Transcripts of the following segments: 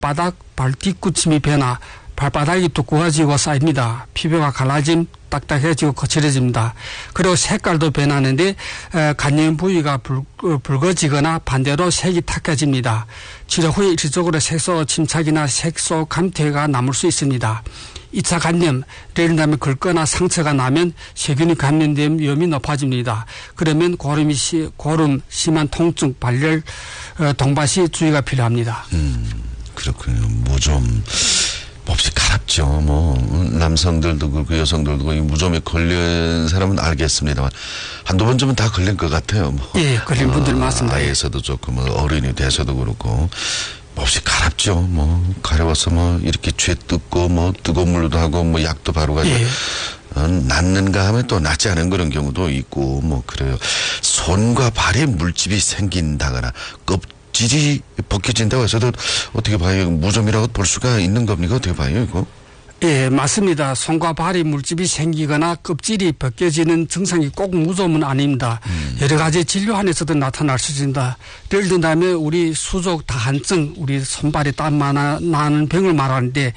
바닥 발 뒤꿈치미 변화, 발바닥이 두꺼워지고 쌓입니다. 피부가 갈라짐, 딱딱해지고 거칠어집니다. 그리고 색깔도 변하는데 간염 부위가 붉어지거나 반대로 색이 탁해집니다. 치료 후에 일시적으로 색소 침착이나 색소 감퇴가 남을 수 있습니다. 2차 감염, 예를 들면 긁거나 상처가 나면 세균이 감염된 위험이 높아집니다. 그러면 고름, 심한 통증, 발열, 동바시 주의가 필요합니다. 그렇군요. 무좀 몹시 가랍죠. 뭐 남성들도 그렇고 여성들도 그렇고 무좀에 걸린 사람은 알겠습니다만 한두 번쯤은 다 걸린 것 같아요. 뭐. 예, 걸린 분들 많습니다. 아이에서도 좋고 뭐 어른이 돼서도 그렇고 몹시 가랍죠. 뭐 가려워서 뭐 이렇게 죄 뜯고 뭐 뜨거운 물도 하고 뭐 약도 바로 가지고 예. 낫는가 하면 또 낫지 않은 그런 경우도 있고 뭐 그래요. 손과 발에 물집이 생긴다거나 껍질이 벗겨진다고 해서도 어떻게 봐요? 무좀이라고 볼 수가 있는 겁니까? 어떻게 봐요, 이거? 예, 맞습니다. 손과 발이 물집이 생기거나 껍질이 벗겨지는 증상이 꼭 무좀은 아닙니다. 여러 가지 질환 안에서도 나타날 수 있습니다. 예를 들면 우리 수족 다한증, 우리 손발에 땀 나는 병을 말하는데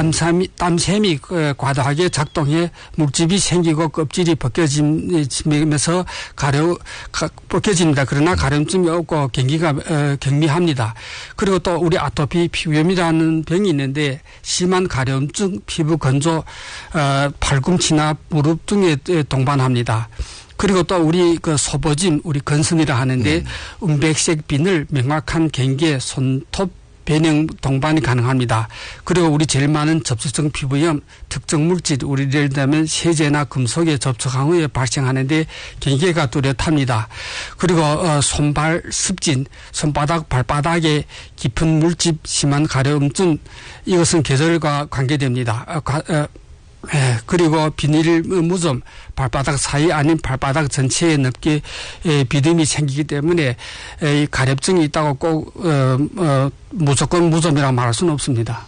땀샘이 과다하게 작동해 물집이 생기고 껍질이 벗겨지면서 벗겨집니다. 그러나 가려움증이 없고 경기가 경미합니다. 그리고 또 우리 아토피 피부염이라는 병이 있는데 심한 가려움증, 피부 건조, 팔꿈치나 무릎 등에 동반합니다. 그리고 또 우리 그 소보짐, 우리 건선이라 하는데 은백색 비늘, 명확한 경계, 손톱 변형 동반이 가능합니다. 그리고 우리 제일 많은 접촉성 피부염, 특정 물질, 우리 예를 들면 세제나 금속에 접촉한 후에 발생하는데 경계가 뚜렷합니다. 그리고 손발 습진, 손바닥, 발바닥에 깊은 물집, 심한 가려움증, 이것은 계절과 관계됩니다. 그리고 비닐 무좀, 발바닥 사이 아닌 발바닥 전체에 넓게 비듬이 생기기 때문에 가렵증이 있다고 꼭 무조건 무좀이라고 말할 수는 없습니다.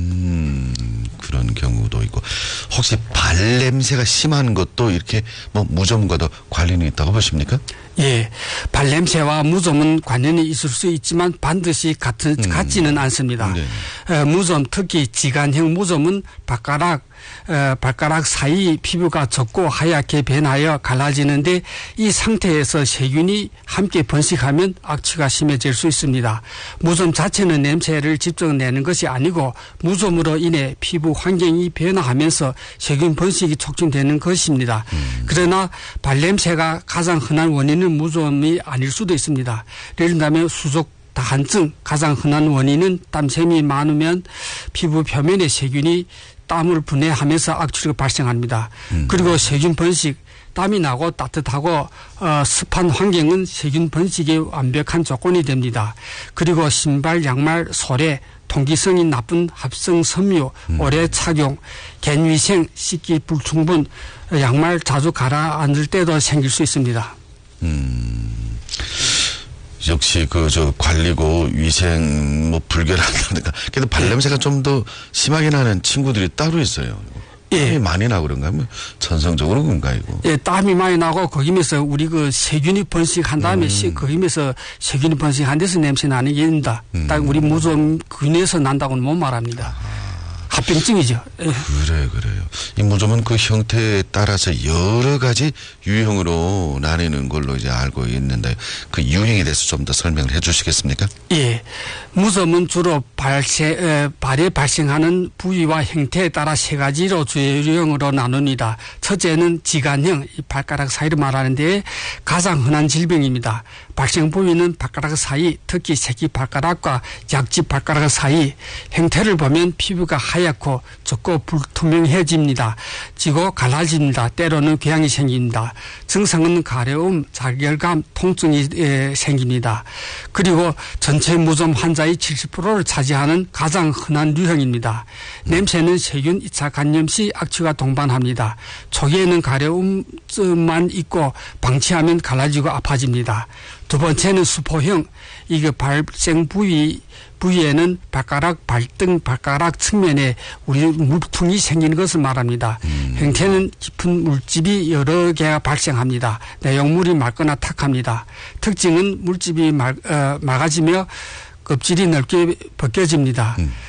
그런 경우도 있고 혹시 발냄새가 심한 것도 이렇게 뭐 무좀과도 관련이 있다고 보십니까? 예, 발냄새와 무좀은 관련이 있을 수 있지만 반드시 같지는 않습니다. 네. 무좀, 특히 지간형 무좀은 발가락 사이 피부가 젖고 하얗게 변하여 갈라지는데 이 상태에서 세균이 함께 번식하면 악취가 심해질 수 있습니다. 무좀 자체는 냄새를 직접 내는 것이 아니고 무좀으로 인해 피부 환경이 변화하면서 세균 번식이 촉진되는 것입니다. 그러나 발냄새가 가장 흔한 원인은 무좀이 아닐 수도 있습니다. 예를 들면 수족 다한증 가장 흔한 원인은 땀샘이 많으면 피부 표면에 세균이 땀을 분해하면서 악취가 발생합니다. 그리고 세균 번식, 땀이 나고 따뜻하고 습한 환경은 세균 번식의 완벽한 조건이 됩니다. 그리고 신발, 양말, 소래, 통기성이 나쁜 합성 섬유, 오래 착용, 겐위생, 씻기 불충분, 양말 자주 가라앉을 때도 생길 수 있습니다. 역시 관리고 위생 불결한다든가. 그래도 발냄새가 좀 더 심하게 나는 친구들이 따로 있어요. 땀이 예. 많이 나고 그런가? 뭐 전성적으로 그런가 이거? 예, 땀이 많이 나고 거기면서 우리 세균이 번식한 다음에 거기면서 세균이 번식한 데서 냄새 나는 게 있습니다. 딱 우리 무좀 근에서 난다고는 못 말합니다. 합병증이죠. 예. 그래요. 이 무좀은 그 형태에 따라서 여러 가지 유형으로 나뉘는 걸로 이제 알고 있는데 그 유형에 대해서 좀 더 설명을 해 주시겠습니까? 예. 무좀은 주로 발에 발생하는 부위와 형태에 따라 세 가지로 주요형으로 나눕니다. 첫째는 지간형, 이 발가락 사이를 말하는데 가장 흔한 질병입니다. 발생 부위는 발가락 사이, 특히 새끼 발가락과 약지 발가락 사이. 형태를 보면 피부가 하얗고 좁고 불투명해집니다. 지고 갈라집니다. 때로는 궤양이 생깁니다. 증상은 가려움, 자결감, 통증이 생깁니다. 그리고 전체 무좀 환자의 70%를 차지하는 가장 흔한 유형입니다. 냄새는 세균 2차 감염 시 악취가 동반합니다. 초기에는 가려움만 있고 방치하면 갈라지고 아파집니다. 두 번째는 수포형, 이게 발생 부위에는 발가락, 발등, 발가락 측면에 우리 물통이 생기는 것을 말합니다. 형태는 깊은 물집이 여러 개가 발생합니다. 내용물이 맑거나 탁합니다. 특징은 물집이 맑아지며 껍질이 넓게 벗겨집니다.